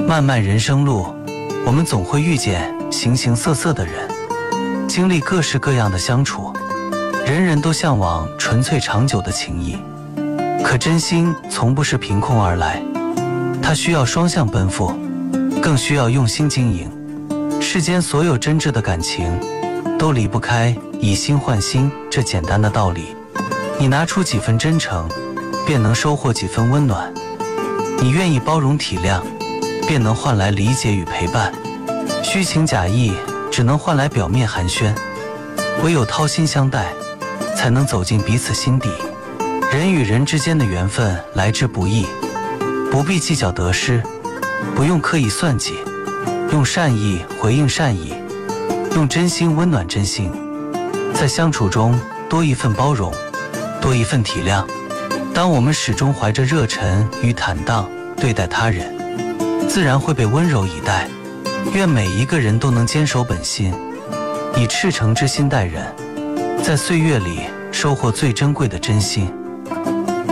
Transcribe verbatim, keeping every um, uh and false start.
漫漫人生路，我们总会遇见形形色色的人，经历各式各样的相处。人人都向往纯粹长久的情谊，可真心从不是凭空而来，它需要双向奔赴，更需要用心经营。世间所有真挚的感情，都离不开以心换心这简单的道理。你拿出几分真诚，便能收获几分温暖；你愿意包容体谅，便能换来理解与陪伴。虚情假意只能换来表面寒暄，唯有掏心相待，才能走进彼此心底。人与人之间的缘分来之不易，不必计较得失，不用刻意算计，用善意回应善意，用真心温暖真心。在相处中多一份包容，多一份体谅。当我们始终怀着热忱与坦荡对待他人，自然会被温柔以待。愿每一个人都能坚守本心，以赤诚之心待人，在岁月里收获最珍贵的真心。